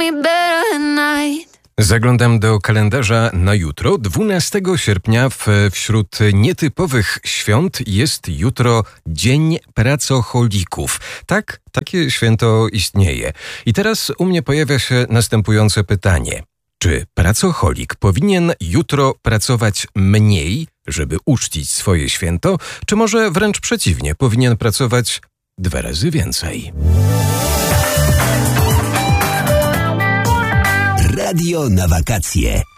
Zaglądam do kalendarza na jutro. 12 sierpnia wśród nietypowych świąt jest jutro Dzień Pracocholików. Tak, takie święto istnieje. I teraz u mnie pojawia się następujące pytanie. Czy pracocholik powinien jutro pracować mniej, żeby uczcić swoje święto, czy może wręcz przeciwnie, powinien pracować 2 razy więcej? Radio na wakacje.